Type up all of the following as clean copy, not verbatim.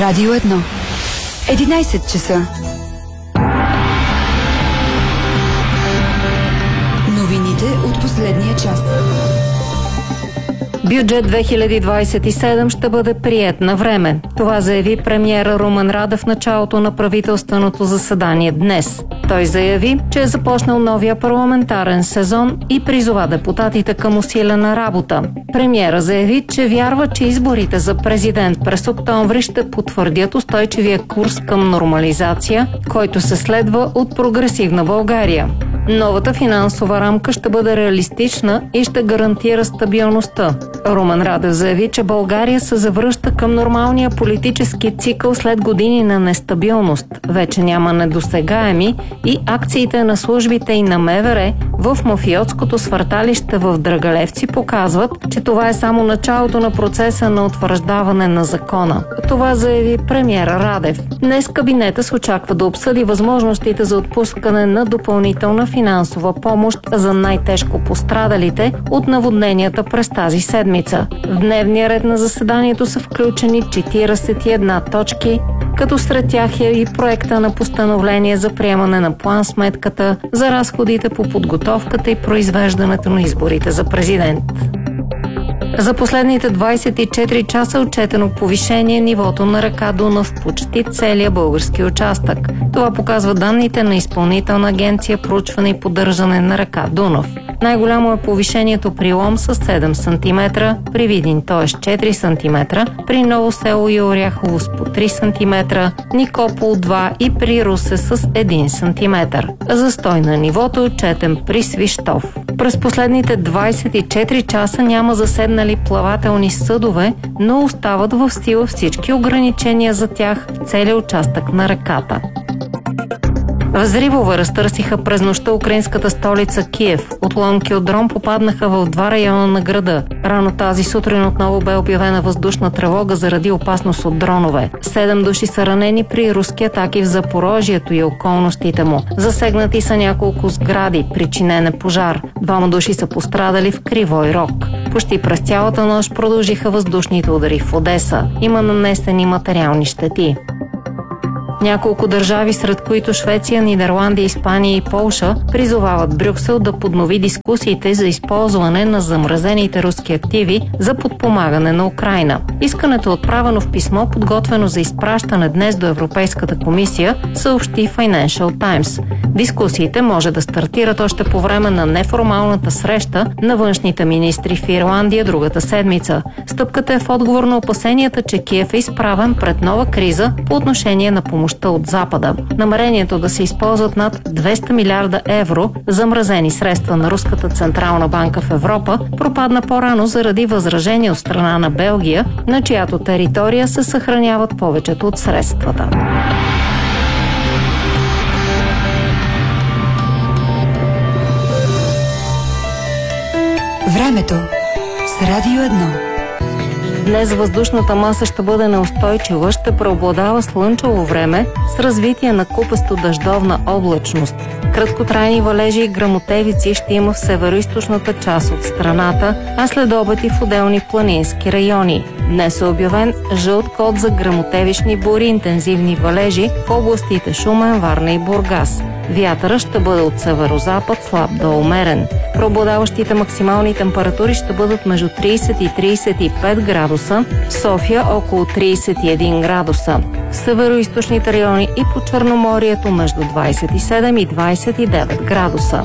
Радио 1. 11 часа. Новините от последния час. Бюджет 2027 ще бъде приет на време. Това заяви премиера Румен Радев в началото на правителственото заседание днес. Той заяви, че е започнал новия парламентарен сезон и призова депутатите към усилена работа. Премиера заяви, че вярва, че изборите за президент през октомври ще потвърдят устойчивия курс към нормализация, който се следва от прогресивна България. Новата финансова рамка ще бъде реалистична и ще гарантира стабилността. Румен Радев заяви, че България се завръща към нормалния политически цикъл след години на нестабилност. Вече няма недосегаеми и акциите на службите и на МВР в мафиотското свърталище в Драгалевци показват, че това е само началото на процеса на утвърждаване на закона. Това заяви премиера Радев. Днес кабинета се очаква да обсъди възможностите за отпускане на допълнителна финансова помощ за най-тежко пострадалите от наводненията през тази седмица. В дневния ред на заседанието са включени 41 точки, като сред тях е и проекта на постановление за приемане на план-сметката за разходите по подготовката и произвеждането на изборите за президент. За последните 24 часа отчетено повишение нивото на река Дунав в почти целия български участък. Това показва данните на Изпълнителна агенция проучване и поддържане на река Дунав. Най-голямо е повишението при Лом с 7 см, при Видин, т.е. 4 см, при Ново село и Оряхово с по 3 см, Никопол 2 и при Русе с 1 см. Застой на нивото отчетен при Свищов. През последните 24 часа няма заседнали плавателни съдове, но остават в сила всички ограничения за тях в целия участък на реката. Взривове разтърсиха през нощта украинската столица Киев. Отломки от дрон попаднаха в два района на града. Рано тази сутрин отново бе обявена въздушна тревога заради опасност от дронове. 7 души са ранени при руски атаки в Запорожието и околностите му. Засегнати са няколко сгради, причинен е пожар. 2 души са пострадали в Кривой Рог. Почти през цялата нощ продължиха въздушните удари в Одеса. Има нанесени материални щети. Няколко държави, сред които Швеция, Нидерландия, Испания и Полша, призовават Брюксел да поднови дискусиите за използване на замразените руски активи за подпомагане на Украйна. Искането е отправено в писмо, подготвено за изпращане днес до Европейската комисия, съобщи Financial Times. Дискусиите може да стартират още по време на неформалната среща на външните министри в Ирландия другата седмица. Стъпката е в отговор на опасенията, че Киев е изправен пред нова криза по отношение на помощта от Запада. Намерението да се използват над 200 милиарда евро замразени средства на Руската централна банка в Европа пропадна по-рано заради възражение от страна на Белгия, на чиято територия се съхраняват повечето от средствата. Времето с Радио 1. Днес въздушната маса ще бъде неустойчива, ще преобладава слънчево време с развитие на купесто-дъждовна облачност. Краткотрайни валежи и гръмотевици ще има в североизточната част от страната, а след обед и в отделни планински райони. Днес е обявен жълт код за гръмотевични бури и интензивни валежи в областите Шумен, Варна и Бургас. Вятърът ще бъде от северозапад слаб до умерен. Преобладаващите максимални температури ще бъдат между 30 и 35 градуса, в София около 31 градуса. В североизточните райони и по Черноморието между 27 и 29 градуса.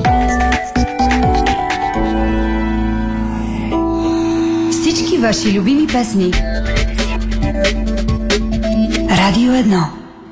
Всички ваши любими песни. Радио 1.